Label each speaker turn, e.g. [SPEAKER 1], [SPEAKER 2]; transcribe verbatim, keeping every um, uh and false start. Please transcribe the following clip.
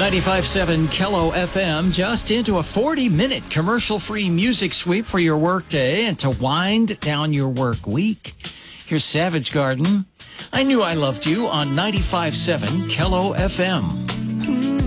[SPEAKER 1] ninety-five point seven Kello F M, just into a forty-minute commercial-free music sweep for your workday and to wind down your work week. Here's Savage Garden. I Knew I Loved You on ninety-five point seven Kello F M.